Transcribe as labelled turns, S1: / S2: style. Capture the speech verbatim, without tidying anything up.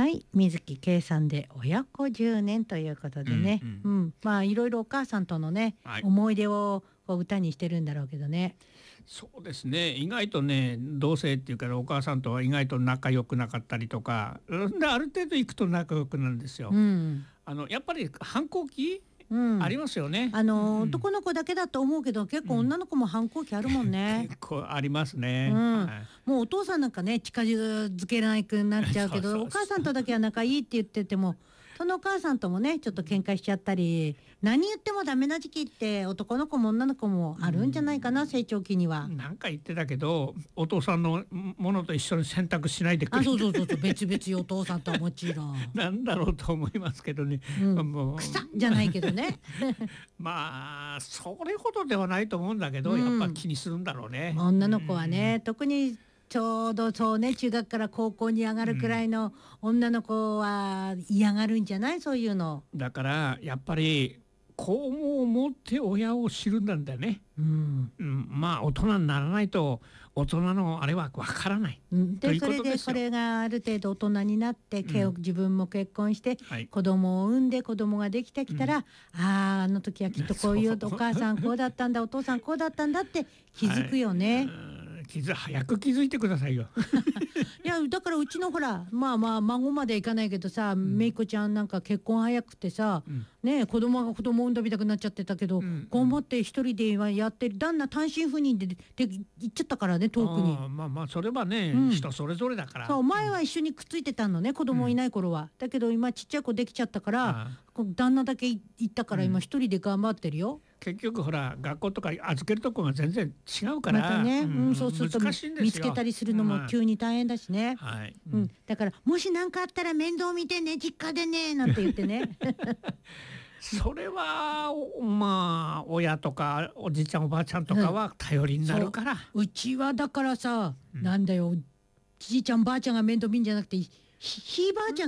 S1: はい水木圭さんで親子じゅうねんということでね、
S2: うん
S1: うんうん、まあいろいろお母さんとのね、はい、思い出をこう歌にしてるんだろうけどね。
S2: そうですね、意外とね同性っていうかお母さんとは意外と仲良くなかったりとかで、ある程度行くと仲良くなるんですよ、うん、あのやっぱり反抗期、うん、ありますよね。
S1: あの、うん、男の子だけだと思うけど結構女の子も反抗期あるもんね、
S2: うん、結構ありますね、
S1: うんはい、もうお父さんなんかね近づけなくなっちゃうけどそうそうそう、お母さんとだけは仲いいって言っててもそのお母さんともねちょっと喧嘩しちゃったり、何言ってもダメな時期って男の子も女の子もあるんじゃないかな、うん、成長期には。
S2: なんか言ってたけどお父さんのものと一緒に洗濯しないでくれ。
S1: あ、そうそうそうそう別々よお父さんとはもちろん
S2: なんだろうと思いますけどね、うん、もう
S1: 草じゃないけどね
S2: まあそれほどではないと思うんだけど、うん、やっぱ気にするんだろうね
S1: 女の子はね、うん、特にちょうどそうね中学から高校に上がるくらいの女の子は嫌がるんじゃない、そういうの。
S2: だからやっぱり子を持って親を知るんだよね、うんうん、まあ大人にならないと大人のあれはわからない、うん、
S1: でそれでこれがある程度大人になって、うん、自分も結婚して、はい、子供を産んで子供ができてきたら、うん、あああの時はきっとこういうお母さんこうだったんだお父さんこうだったんだって気づくよね、
S2: はい気づ早く気づいてくださいよ
S1: いやだからうちのほらまあまあ孫までいかないけどさ、うん、めいこちゃんなんか結婚早くてさ、うん、ね子供が子供産んだみたくなっちゃってたけど、うん、頑張って一人で今やってる旦那単身赴任でで行っちゃったからね遠くに。
S2: あまあまあそれはね、うん、人それぞれだから。
S1: そう前は一緒にくっついてたのね子供いない頃は、だけど今ちっちゃい子できちゃったから旦那だけ行ったから今一人で頑張ってるよ、
S2: 結局ほら学校とか預けるとこが全然違うから、
S1: またね、うんうん、そうすると見つけたりするのも急に大変だしね、
S2: はい、
S1: うん、だからもし何かあったら面倒見てね実家でねなんて言ってね
S2: それはまあ親とかおじいちゃんおばあちゃんとかは頼りになるから、
S1: うん、うちはだからさ、うん、なんだよじいちゃんばあちゃんが面倒見んじゃなくてひいばあちゃん